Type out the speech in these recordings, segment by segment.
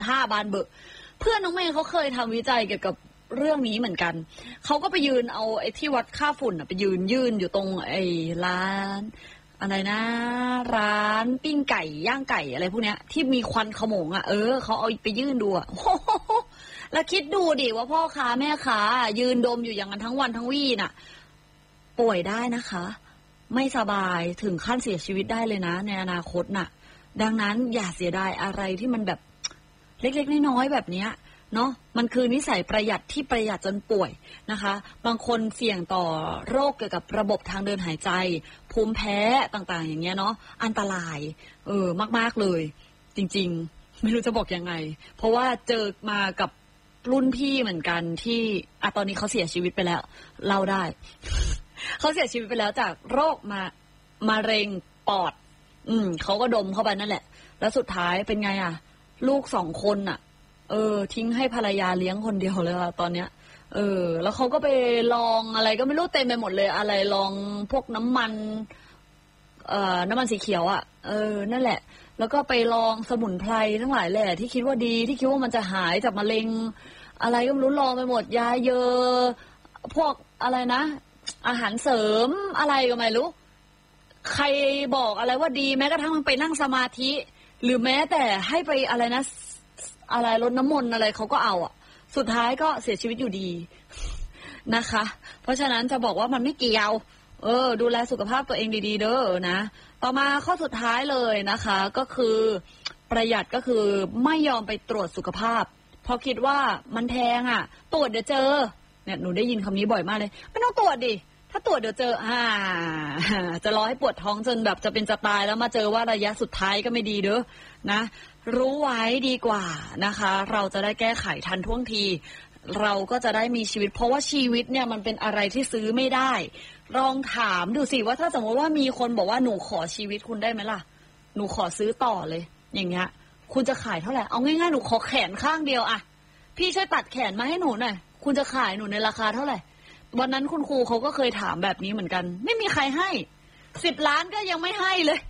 5 บานเบอะเพื่อนน้องเมย์เขาเคยทำวิจัยเกี่ยวกับเรื่องนี้เหมือนกันเขาก็ไปยืนเอาไอ้ที่วัดค่าฝุ่นไปยืนอยู่ตรงไอ้ร้านอะไรนะร้านปิ้งไก่ย่างไก่อะไรพวกเนี้ยที่มีควันขโมงเขาเอาไปยื่นดูแล้วคิดดูดิว่าพ่อค้าแม่ค้ายืนดมอยู่อย่างนั้นทั้งวันทั้งวี่น่ะป่วยได้นะคะไม่สบายถึงขั้นเสียชีวิตได้เลยนะในอนาคตน่ะดังนั้นอย่าเสียดายอะไรที่มันแบบเล็กๆน้อยๆแบบเนี้ยเนาะมันคือนิสัยประหยัดที่ประหยัดจนป่วยนะคะบางคนเสี่ยงต่อโรคเกี่ยวกับระบบทางเดินหายใจภูมิแพ้ต่างๆอย่างเงี้ยเนาะอันตรายมากๆเลยจริงๆไม่รู้จะบอกยังไงเพราะว่าเจอมากับรุ่นพี่เหมือนกันที่ตอนนี้เขาเสียชีวิตไปแล้วเล่าได้ เขาเสียชีวิตไปแล้วจากโรคมะเร็งปอดเขาก็ดมเข้าไปนั่นแหละแล้วสุดท้ายเป็นไงลูก2 คนทิ้งให้ภรรยาเลี้ยงคนเดียวเลยตอนเนี้ยแล้วเขาก็ไปลองอะไรก็ไม่รู้เต็มไปหมดเลยอะไรลองพวกน้ำมันสีเขียวนั่นแหละแล้วก็ไปลองสมุนไพรทั้งหลายแหละที่คิดว่าดีที่คิดว่ามันจะหายจากมะเร็งอะไรก็ไม่รู้ลองไปหมดยาเยอะพวกอะไรนะอาหารเสริมอะไรก็ไม่รู้ใครบอกอะไรว่าดีแม้กระทั่งมันไปนั่งสมาธิหรือแม้แต่ให้ไปอะไรนะอะไรรดน้ำมนต์อะไรเขาก็เอาสุดท้ายก็เสียชีวิตอยู่ดีนะคะเพราะฉะนั้นจะบอกว่ามันไม่เกี่ยวดูแลสุขภาพตัวเองดีๆเด้อนะต่อมาข้อสุดท้ายเลยนะคะก็คือประหยัดก็คือไม่ยอมไปตรวจสุขภาพเพราะคิดว่ามันแพงตรวจเดี๋ยวเจอเนี่ยหนูได้ยินคำนี้บ่อยมากเลยไม่ต้องตรวจดิถ้าตรวจเดี๋ยวเจอจะรอให้ปวดท้องจนแบบจะเป็นจะตายแล้วมาเจอว่าระยะสุดท้ายก็ไม่ดีเด้อนะรู้ไว้ดีกว่านะคะเราจะได้แก้ไขทันท่วงทีเราก็จะได้มีชีวิตเพราะว่าชีวิตเนี่ยมันเป็นอะไรที่ซื้อไม่ได้ลองถามดูสิว่าถ้าสมมติว่ามีคนบอกว่าหนูขอชีวิตคุณได้ไหมล่ะหนูขอซื้อต่อเลยอย่างเงี้ยคุณจะขายเท่าไหร่เอาง่ายๆหนูขอแขนข้างเดียวพี่ช่วยตัดแขนมาให้หนูหน่อยคุณจะขายหนูในราคาเท่าไหร่วันนั้นคุณครูเขาก็เคยถามแบบนี้เหมือนกันไม่มีใครให้10 ล้านก็ยังไม่ให้เลย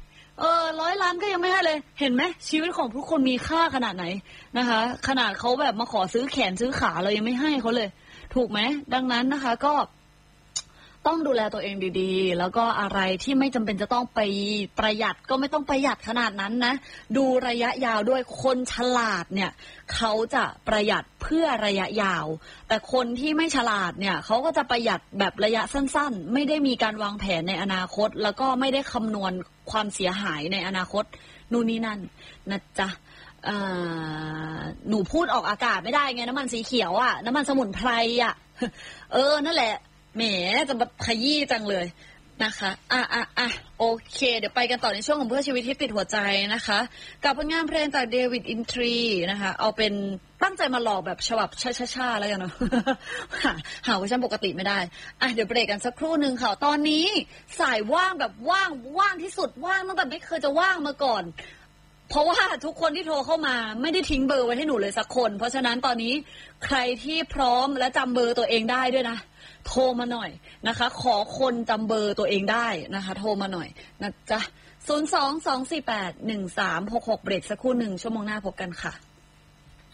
100 ล้านก็ยังไม่ให้เลยเห็นไหมชีวิตของทุกคนมีค่าขนาดไหนนะคะขนาดเขาแบบมาขอซื้อแขนซื้อขาเรายังไม่ให้เขาเลยถูกไหมดังนั้นนะคะก็ต้องดูแลตัวเองดีๆแล้วก็อะไรที่ไม่จำเป็นจะต้องไปประหยัดก็ไม่ต้องประหยัดขนาดนั้นนะดูระยะยาวด้วยคนฉลาดเนี่ยเขาจะประหยัดเพื่อระยะยาวแต่คนที่ไม่ฉลาดเนี่ยเขาก็จะประหยัดแบบระยะสั้นๆไม่ได้มีการวางแผนในอนาคตแล้วก็ไม่ได้คำนวณความเสียหายในอนาคตนู่นนี่นั่นนะจ๊ะหนูพูดออกอากาศไม่ได้ไงน้ำมันสีเขียวน้ำมันสมุนไพรนั่นแหละแหมจะมาขยี้จังเลยนะคะโอเคเดี๋ยวไปกันต่อในช่วงของเพื่อชีวิตที่ติดหัวใจนะคะกับผลงานเพลงจากเดวิดอินทรีนะคะเอาเป็นตั้งใจมาหลอกแบบฉบับช้าๆแล้วกันเนาะ หาเวอร์ชันปกติไม่ได้เดี๋ยวเบรกกันสักครู่นึงค่ะตอนนี้สายว่างแบบว่างที่สุดว่างตั้งแต่ไม่เคยจะว่างมาก่อนเพราะว่าทุกคนที่โทรเข้ามาไม่ได้ทิ้งเบอร์ไว้ให้หนูเลยสักคนเพราะฉะนั้นตอนนี้ใครที่พร้อมและจำเบอร์ตัวเองได้ด้วยนะโทรมาหน่อยนะคะขอคนจำเบอร์ตัวเองได้นะคะโทรมาหน่อยนะจ๊ะ022481366เบรกสักครู่หนึ่งชั่วโมงหน้าพบกันค่ะ